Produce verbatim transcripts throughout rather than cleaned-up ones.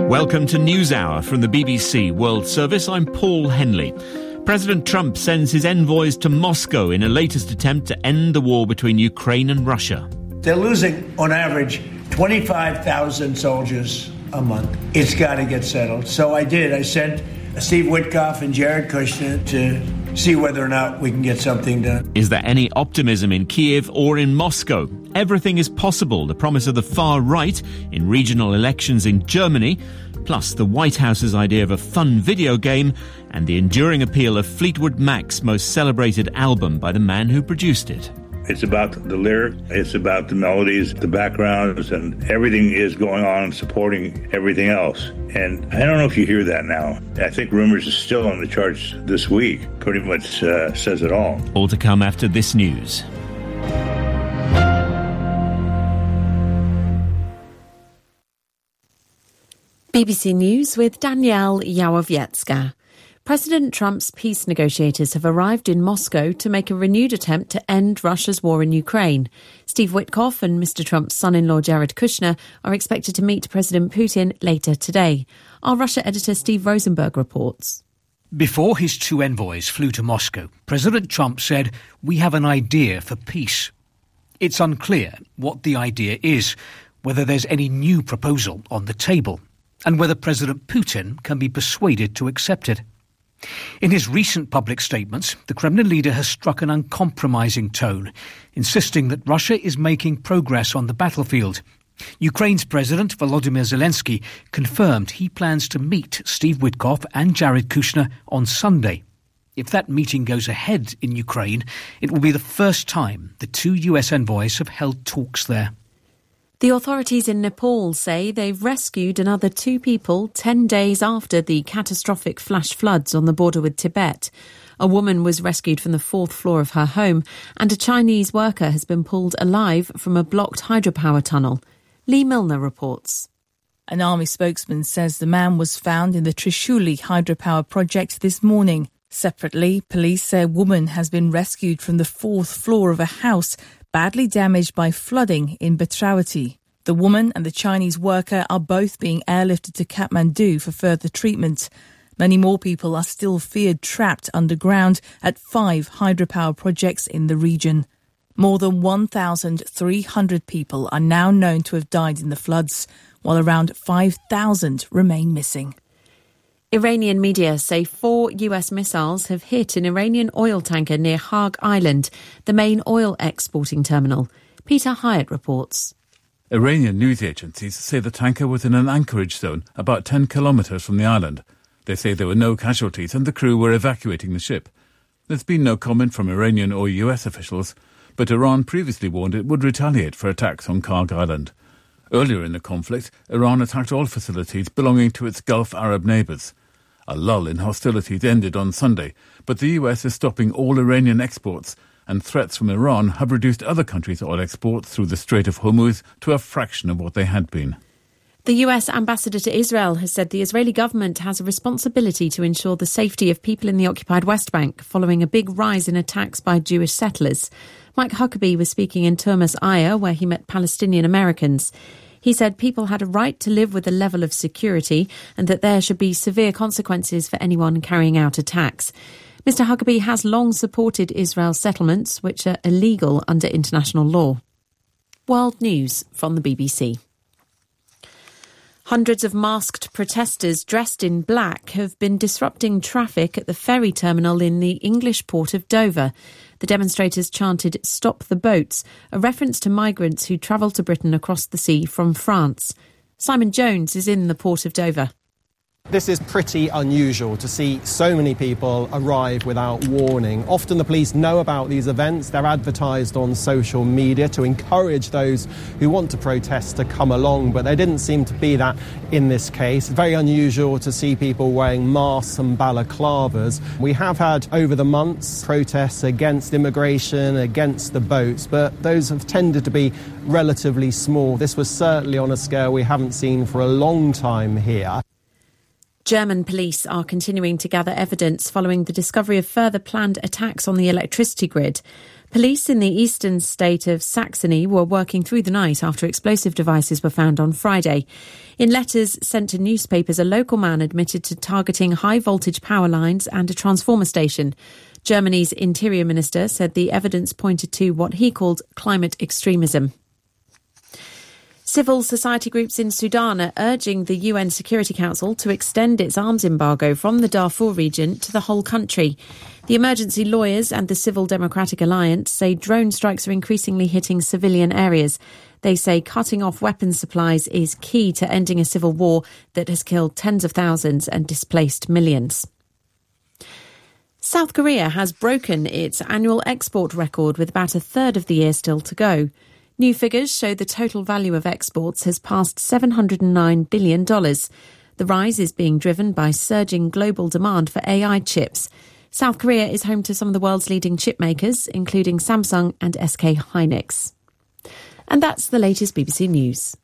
Welcome to NewsHour from the B B C World Service. I'm Paul Henley. President Trump sends his envoys to Moscow in a latest attempt to end the war between Ukraine and Russia. They're losing, on average, twenty-five thousand soldiers a month. It's got to get settled. So I did. I sent Steve Witkoff and Jared Kushner to see whether or not we can get something done. Is there any optimism in Kiev or in Moscow? Everything is possible, the promise of the far right in regional elections in Germany, plus the White House's idea of a fun video game and the enduring appeal of Fleetwood Mac's most celebrated album by the man who produced it. It's about the lyric, it's about the melodies, the backgrounds, and everything is going on supporting everything else. And I don't know if you hear that now. I think Rumors is still on the charts this week. Pretty much uh, says it all. All to come after this news. B B C News with Danielle Yawowiecka. President Trump's peace negotiators have arrived in Moscow to make a renewed attempt to end Russia's war in Ukraine. Steve Witkoff and Mister Trump's son-in-law Jared Kushner are expected to meet President Putin later today. Our Russia editor Steve Rosenberg reports. Before his two envoys flew to Moscow, President Trump said, "We have an idea for peace." It's unclear what the idea is, whether there's any new proposal on the table, and whether President Putin can be persuaded to accept it. In his recent public statements, the Kremlin leader has struck an uncompromising tone, insisting that Russia is making progress on the battlefield. Ukraine's President Volodymyr Zelensky confirmed he plans to meet Steve Witkoff and Jared Kushner on Sunday. If that meeting goes ahead in Ukraine, it will be the first time the two U S envoys have held talks there. The authorities in Nepal say they've rescued another two people ten days after the catastrophic flash floods on the border with Tibet. A woman was rescued from the fourth floor of her home, and a Chinese worker has been pulled alive from a blocked hydropower tunnel. Lee Milner reports. An army spokesman says the man was found in the Trishuli hydropower project this morning. Separately, police say a woman has been rescued from the fourth floor of a house badly damaged by flooding in Bhadravati. The woman and the Chinese worker are both being airlifted to Kathmandu for further treatment. Many more people are still feared trapped underground at five hydropower projects in the region. More than one thousand three hundred people are now known to have died in the floods, while around five thousand remain missing. Iranian media say four U S missiles have hit an Iranian oil tanker near Hague Island, the main oil exporting terminal. Peter Hyatt reports. Iranian news agencies say the tanker was in an anchorage zone about ten kilometres from the island. They say there were no casualties and the crew were evacuating the ship. There's been no comment from Iranian or U S officials, but Iran previously warned it would retaliate for attacks on Hague Island. Earlier in the conflict, Iran attacked oil facilities belonging to its Gulf Arab neighbours. A lull in hostilities ended on Sunday, but the U S is stopping all Iranian exports, and threats from Iran have reduced other countries' oil exports through the Strait of Hormuz to a fraction of what they had been. The U S ambassador to Israel has said the Israeli government has a responsibility to ensure the safety of people in the occupied West Bank following a big rise in attacks by Jewish settlers. Mike Huckabee was speaking in Turmus Aya, where he met Palestinian Americans. He said people had a right to live with a level of security and that there should be severe consequences for anyone carrying out attacks. Mister Huckabee has long supported Israel's settlements, which are illegal under international law. World News from the B B C. Hundreds of masked protesters dressed in black have been disrupting traffic at the ferry terminal in the English port of Dover. The demonstrators chanted "Stop the boats," a reference to migrants who travel to Britain across the sea from France. Simon Jones is in the port of Dover. This is pretty unusual to see so many people arrive without warning. Often the police know about these events. They're advertised on social media to encourage those who want to protest to come along, but there didn't seem to be that in this case. Very unusual to see people wearing masks and balaclavas. We have had over the months protests against immigration, against the boats, but those have tended to be relatively small. This was certainly on a scale we haven't seen for a long time here. German police are continuing to gather evidence following the discovery of further planned attacks on the electricity grid. Police in the eastern state of Saxony were working through the night after explosive devices were found on Friday. In letters sent to newspapers, a local man admitted to targeting high-voltage power lines and a transformer station. Germany's Interior Minister said the evidence pointed to what he called climate extremism. Civil society groups in Sudan are urging the U N Security Council to extend its arms embargo from the Darfur region to the whole country. The Emergency Lawyers and the Civil Democratic Alliance say drone strikes are increasingly hitting civilian areas. They say cutting off weapons supplies is key to ending a civil war that has killed tens of thousands and displaced millions. South Korea has broken its annual export record with about a third of the year still to go. New figures show the total value of exports has passed seven hundred nine billion dollars. The rise is being driven by surging global demand for A I chips. South Korea is home to some of the world's leading chip makers, including Samsung and S K Hynix. And that's the latest B B C News.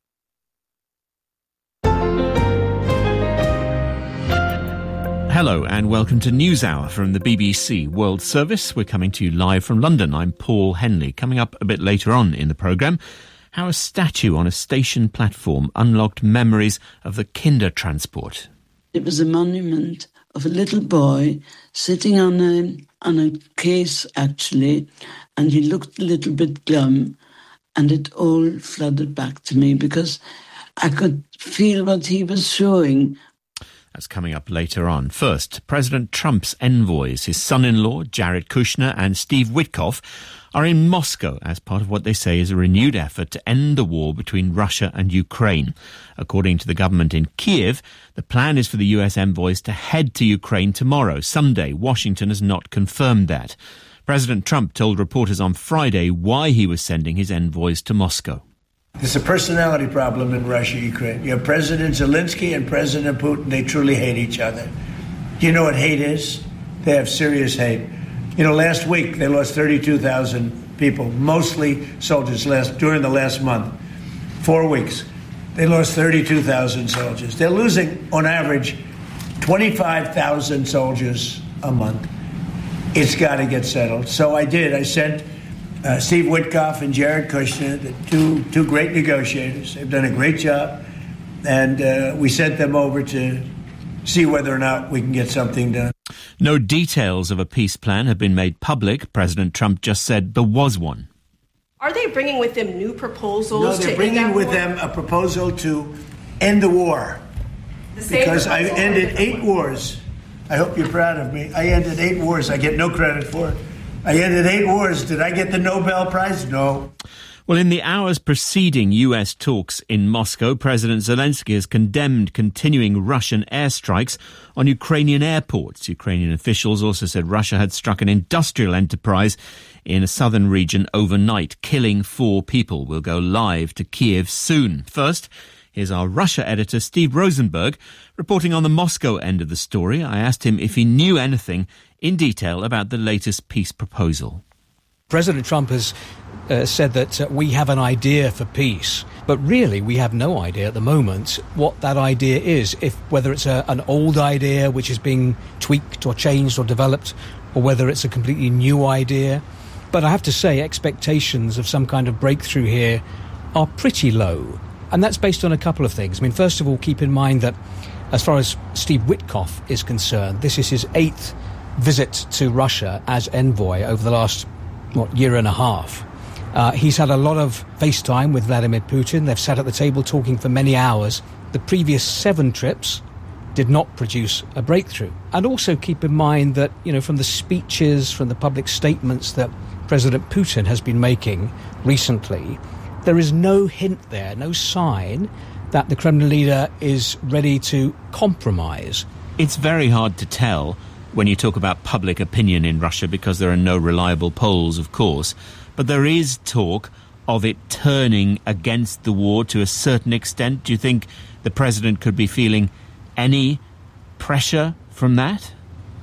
Hello and welcome to NewsHour from the B B C World Service. We're coming to you live from London. I'm Paul Henley. Coming up a bit later on in the programme, how a statue on a station platform unlocked memories of the Kindertransport. It was a monument of a little boy sitting on a, on a case, actually, and he looked a little bit glum, and it all flooded back to me because I could feel what he was showing. That's coming up later on. First, President Trump's envoys, his son-in-law, Jared Kushner, and Steve Witkoff, are in Moscow as part of what they say is a renewed effort to end the war between Russia and Ukraine. According to the government in Kiev, the plan is for the U S envoys to head to Ukraine tomorrow, Sunday. Washington has not confirmed that. President Trump told reporters on Friday why he was sending his envoys to Moscow. There's a personality problem in Russia, Ukraine. You have President Zelensky and President Putin. They truly hate each other. Do you know what hate is? They have serious hate. You know, last week they lost thirty-two thousand people, mostly soldiers, last during the last month. Four weeks. They lost thirty-two thousand soldiers. They're losing, on average, twenty-five thousand soldiers a month. It's got to get settled. So I did. I sent Uh, Steve Witkoff and Jared Kushner, the two two great negotiators. They've done a great job. And uh, we sent them over to see whether or not we can get something done. No details of a peace plan have been made public. President Trump just said there was one. Are they bringing with them new proposals? No, they're to bringing end that with war? them a proposal to end the war. The same Because I proposal ended or eight one? wars. I hope you're proud of me. I ended eight wars. I get no credit for it. I ended eight wars. Did I get the Nobel Prize? No. Well, in the hours preceding U S talks in Moscow, President Zelensky has condemned continuing Russian airstrikes on Ukrainian airports. Ukrainian officials also said Russia had struck an industrial enterprise in a southern region overnight, killing four people. We'll go live to Kiev soon. First, here's our Russia editor, Steve Rosenberg, reporting on the Moscow end of the story. I asked him if he knew anything in detail about the latest peace proposal. President Trump has uh, said that uh, we have an idea for peace, but really we have no idea at the moment what that idea is, if whether it's a, an old idea which is being tweaked or changed or developed, or whether it's a completely new idea. But I have to say, expectations of some kind of breakthrough here are pretty low. And that's based on a couple of things. I mean, first of all, keep in mind that as far as Steve Witkoff is concerned, this is his eighth visit to Russia as envoy over the last, what, year and a half. Uh, he's had a lot of FaceTime with Vladimir Putin. They've sat at the table talking for many hours. The previous seven trips did not produce a breakthrough. And also keep in mind that, you know, from the speeches, from the public statements that President Putin has been making recently, there is no hint there, no sign that the Kremlin leader is ready to compromise. It's very hard to tell when you talk about public opinion in Russia because there are no reliable polls, of course. But there is talk of it turning against the war to a certain extent. Do you think the president could be feeling any pressure from that?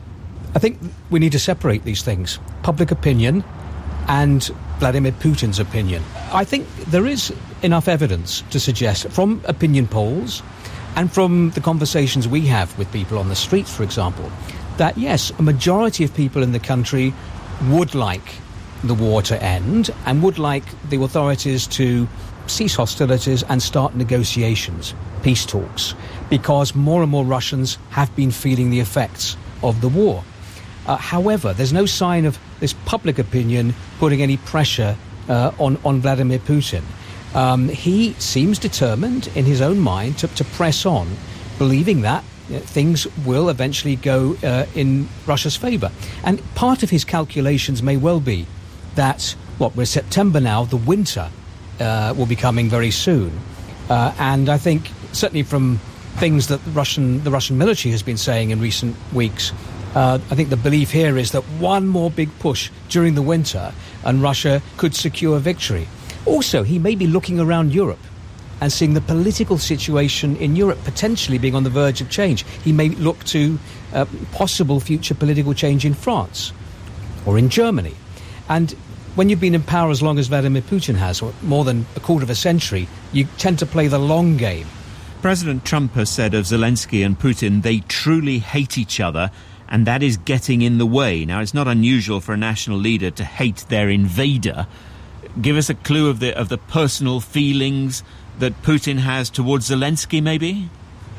I think we need to separate these things. Public opinion and Vladimir Putin's opinion. I think there is enough evidence to suggest from opinion polls And from the conversations we have with people on the streets, for example, that yes, a majority of people in the country would like the war to end and would like the authorities to cease hostilities and start negotiations, peace talks, because more and more Russians have been feeling the effects of the war. Uh, however, there's no sign of this public opinion putting any pressure uh, on, on Vladimir Putin. Um, he seems determined in his own mind to, to press on, believing that you know, things will eventually go uh, in Russia's favour. And part of his calculations may well be that, what, we're September now, the winter uh, will be coming very soon. Uh, and I think, certainly from things that the Russian, the Russian military has been saying in recent weeks, uh, I think the belief here is that one more big push during the winter and Russia could secure victory. Also, he may be looking around Europe and seeing the political situation in Europe potentially being on the verge of change. He may look to uh, possible future political change in France or in Germany. And when you've been in power as long as Vladimir Putin has, or more than a quarter of a century, you tend to play the long game. President Trump has said of Zelensky and Putin, they truly hate each other, and that is getting in the way. Now, it's not unusual for a national leader to hate their invader. Give us a clue of the of the personal feelings that Putin has towards Zelensky, maybe?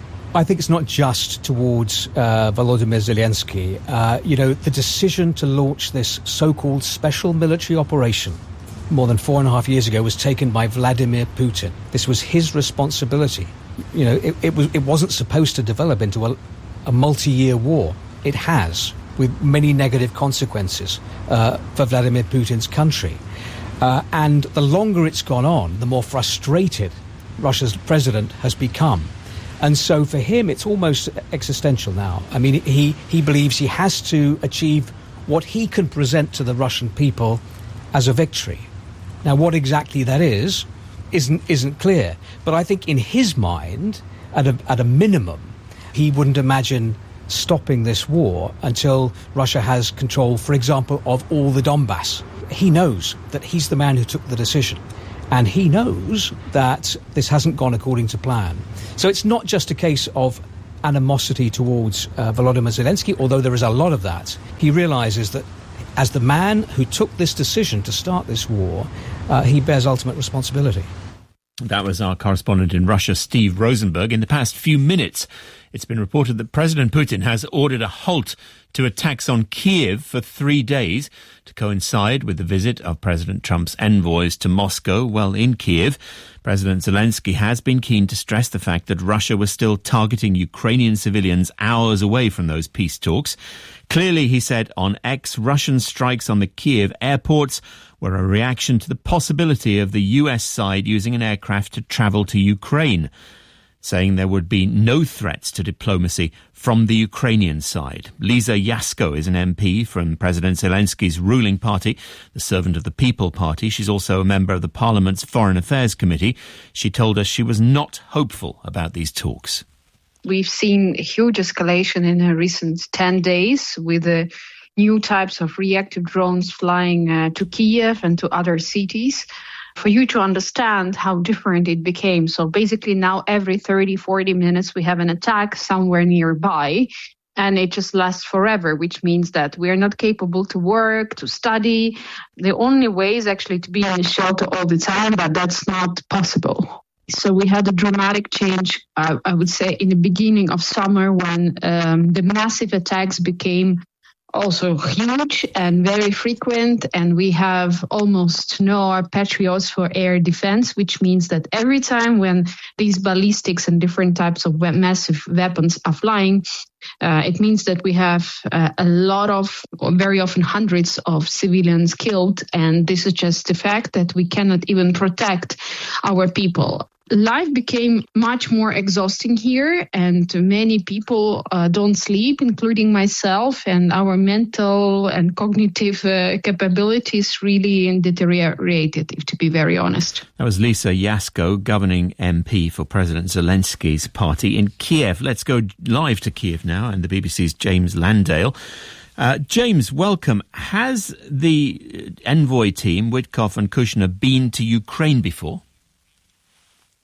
I think it's not just towards uh, Volodymyr Zelensky. Uh, you know, the decision to launch this so-called special military operation more than four and a half years ago was taken by Vladimir Putin. This was his responsibility. You know, it, it, was, it wasn't supposed to develop into a, a multi-year war. It has, with many negative consequences uh, for Vladimir Putin's country. Uh, and the longer it's gone on, the more frustrated Russia's president has become. And so for him, it's almost existential now. I mean, he, he believes he has to achieve what he can present to the Russian people as a victory. Now, what exactly that is, isn't, isn't clear. But I think in his mind, at a, at a minimum, he wouldn't imagine stopping this war until Russia has control, for example, of all the Donbass. He knows that he's the man who took the decision. And he knows that this hasn't gone according to plan. So it's not just a case of animosity towards uh, Volodymyr Zelensky, although there is a lot of that. He realizes that as the man who took this decision to start this war, uh, he bears ultimate responsibility. That was our correspondent in Russia, Steve Rosenberg. In the past few minutes, it's been reported that President Putin has ordered a halt to attacks on Kiev for three days to coincide with the visit of President Trump's envoys to Moscow. Well, in Kiev, President Zelensky has been keen to stress the fact that Russia was still targeting Ukrainian civilians hours away from those peace talks. Clearly, he said on X, Russian strikes on the Kiev airports were a reaction to the possibility of the U S side using an aircraft to travel to Ukraine, saying there would be no threats to diplomacy from the Ukrainian side. Lisa Yasko is an M P from President Zelensky's ruling party, the Servant of the People Party. She's also a member of the Parliament's Foreign Affairs Committee. She told us she was not hopeful about these talks. We've seen a huge escalation in the recent ten days with the new types of reactive drones flying uh, to Kiev and to other cities. For you to understand how different it became. So basically now every thirty, forty minutes we have an attack somewhere nearby, and it just lasts forever, which means that we are not capable to work, to study. The only way is actually to be in a shelter all the time, but that's not possible. So we had a dramatic change, uh, I would say, in the beginning of summer when um, the massive attacks became also huge and very frequent, and we have almost no Patriots for air defense, which means that every time when these ballistics and different types of we- massive weapons are flying, uh, it means that we have uh, a lot of, or very often hundreds of civilians killed, and this is just the fact that we cannot even protect our people. Life became much more exhausting here, and many people uh, don't sleep, including myself, and our mental and cognitive uh, capabilities really deteriorated, if to be very honest. That was Lisa Yasko, governing M P for President Zelensky's party in Kiev. Let's go live to Kiev now, and the B B C's James Landale. Uh, James, welcome. Has the envoy team, Witkoff and Kushner, been to Ukraine before?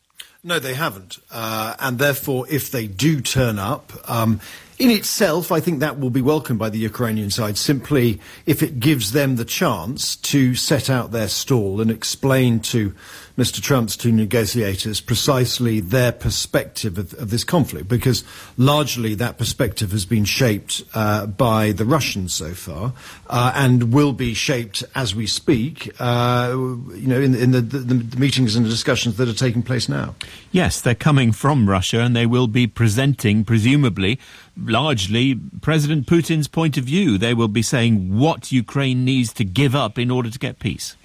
No, they haven't. Uh, and therefore, if they do turn up, um, in itself, I think that will be welcomed by the Ukrainian side, simply if it gives them the chance to set out their stall and explain to Mister Trump's two negotiators precisely their perspective of, of this conflict, because largely that perspective has been shaped uh, by the Russians so far, uh, and will be shaped as we speak, uh, you know, in, in the, the, the meetings and the discussions that are taking place now. Yes, they're coming from Russia, and they will be presenting, presumably, largely President Putin's point of view. They will be saying what Ukraine needs to give up in order to get peace.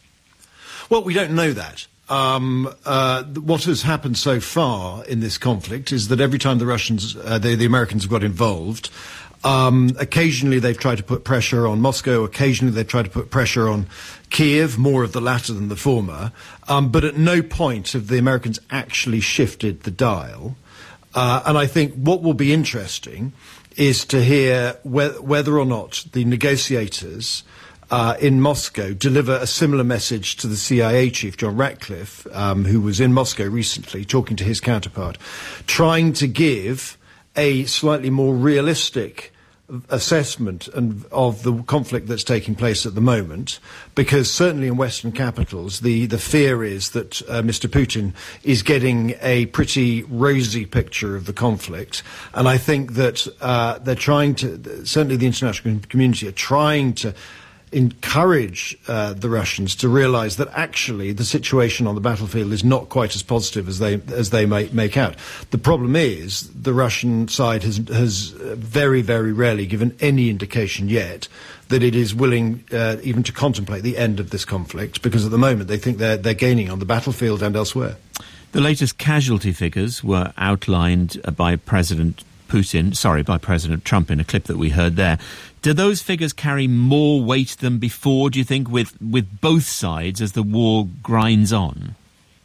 Well, we don't know that. Um, uh, what has happened so far in this conflict is that every time the Russians, uh, the, the Americans have got involved, um, occasionally they've tried to put pressure on Moscow, occasionally they've tried to put pressure on Kiev, more of the latter than the former, um, but at no point have the Americans actually shifted the dial. Uh, and I think what will be interesting is to hear whe- whether or not the negotiators Uh, in Moscow deliver a similar message to the C I A chief, John Ratcliffe, um, who was in Moscow recently talking to his counterpart, trying to give a slightly more realistic assessment and, of the conflict that's taking place at the moment, because certainly in Western capitals the, the fear is that uh, Mister Putin is getting a pretty rosy picture of the conflict, and I think that uh, they're trying to, certainly the international community are trying to encourage uh, the Russians to realise that actually the situation on the battlefield is not quite as positive as they as they may make out. The problem is the Russian side has has very very rarely given any indication yet that it is willing uh, even to contemplate the end of this conflict, because at the moment they think they're they're gaining on the battlefield and elsewhere. The latest casualty figures were outlined by President Putin, sorry, by President Trump in a clip that we heard there. Do those figures carry more weight than before, do you think, with, with both sides as the war grinds on?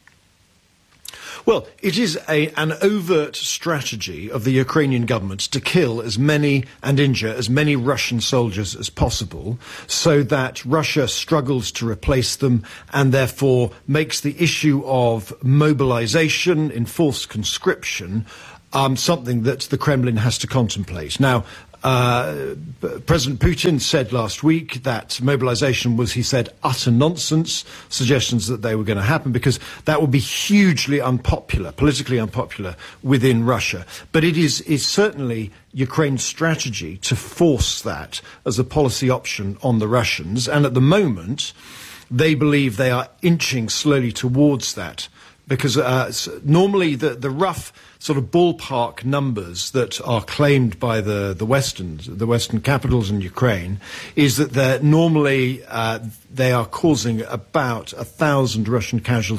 Well, it is a, an overt strategy of the Ukrainian government to kill as many and injure as many Russian soldiers as possible, so that Russia struggles to replace them and therefore makes the issue of mobilization, enforced conscription, um, something that the Kremlin has to contemplate. Now, Uh, President Putin said last week that mobilization was, he said, utter nonsense, suggestions that they were going to happen, because that would be hugely unpopular, politically unpopular within Russia. But it is, is certainly Ukraine's strategy to force that as a policy option on the Russians. And at the moment, they believe they are inching slowly towards that, because uh, normally the, the rough sort of ballpark numbers that are claimed by the, the Western, the Western capitals in Ukraine, is that they're normally uh, they are causing about a thousand Russian casualties